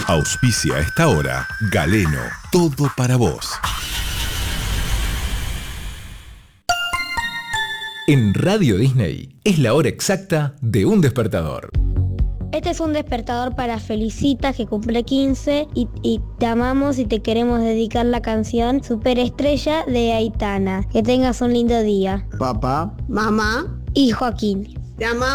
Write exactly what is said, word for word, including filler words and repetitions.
Auspicia a esta hora Galeno, todo para vos. En Radio Disney es la hora exacta de un despertador. Este es un despertador para Felicita, que cumple quince, y, y te amamos y te queremos dedicar la canción Superestrella de Aitana. Que tengas un lindo día. Papá, Mamá, Y Joaquín. te amamos.